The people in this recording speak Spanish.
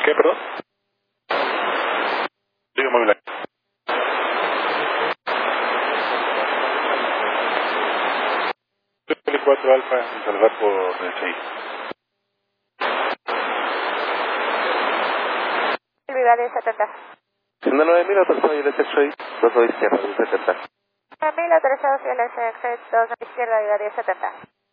¿Qué, perdón? Dígame, móvil. L4 Alfa, salvar por el 6. Vivaria 70. 9000 autorizado y el S6, 2 izquierda, 70. 9000 autorizado y el S2 izquierda, Vivaria 70.